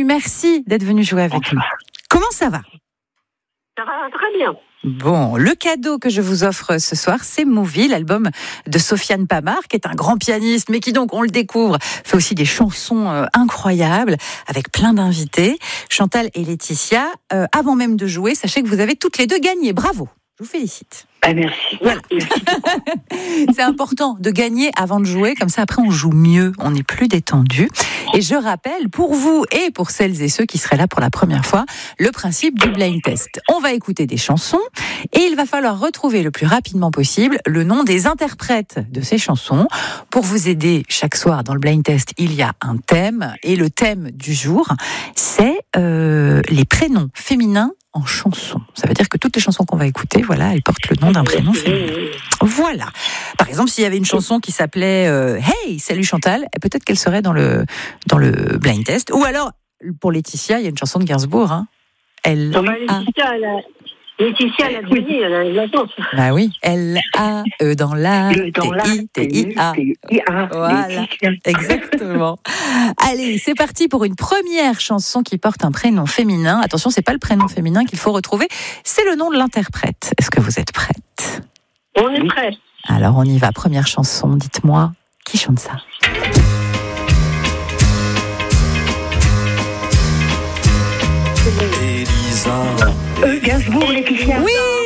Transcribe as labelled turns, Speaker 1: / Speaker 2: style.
Speaker 1: bienvenue, merci d'être venu jouer avec nous. Comment ça va ?
Speaker 2: Ça va très bien.
Speaker 1: Bon, le cadeau que je vous offre ce soir, c'est Movie, l'album de Sofiane Pamart, qui est un grand pianiste, mais qui donc, on le découvre, fait aussi des chansons incroyables, avec plein d'invités. Chantal et Laetitia, avant même de jouer, sachez que vous avez toutes les deux gagné. Bravo, je vous félicite.
Speaker 2: Merci.
Speaker 1: Voilà. C'est important de gagner avant de jouer, comme ça après on joue mieux, on est plus détendu. Et je rappelle, pour vous et pour celles et ceux qui seraient là pour la première fois, le principe du blind test. On va écouter des chansons et il va falloir retrouver le plus rapidement possible le nom des interprètes de ces chansons. Pour vous aider, chaque soir dans le blind test, il y a un thème et le thème du jour, c'est les prénoms féminins en chanson. Ça veut dire que toutes les chansons qu'on va écouter, voilà, elles portent le nom d'un prénom féminin. Voilà. Par exemple, s'il y avait une chanson qui s'appelait Hey, salut Chantal, peut-être qu'elle serait dans le blind test. Ou alors, pour Laetitia, il y a une chanson de Gainsbourg. Hein.
Speaker 2: Laetitia, elle a gagné, elle a la chance.
Speaker 1: Bah oui, L-A-E dans la T-I-T-I-A. Voilà, exactement. Allez, c'est parti pour une première chanson qui porte un prénom féminin. Attention, c'est pas le prénom féminin qu'il faut retrouver, c'est le nom de l'interprète. Est-ce que vous êtes prête ?
Speaker 2: On est prêts.
Speaker 1: Alors on y va, première chanson, dites-moi, qui chante ça ?
Speaker 3: Elisa.
Speaker 2: Gainsbourg, Laetitia.
Speaker 1: Oui,